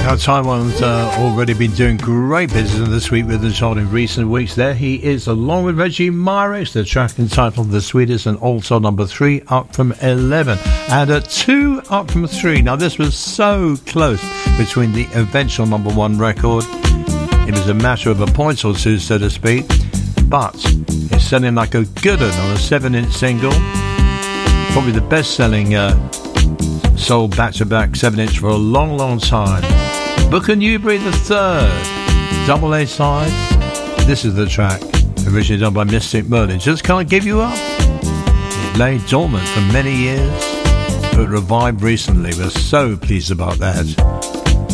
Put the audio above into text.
Now, Taiwan's already been doing great business this week with the chart in recent weeks. There he is, along with Reggie Myrex, the track entitled The Sweetest, and also number 3 up from 11. And a 2 up from 3. Now, this was so close between the eventual number 1 record. It was a matter of a point or two, so to speak. But it's selling like a good one on a 7-inch single. Probably the best-selling sold back-to-back 7-inch for a long, long time. Booker Newberry the third, double A side. This is the track, originally done by Mystic Merlin. Just Can't Give You Up. It lay dormant for many years, but revived recently. We're so pleased about that.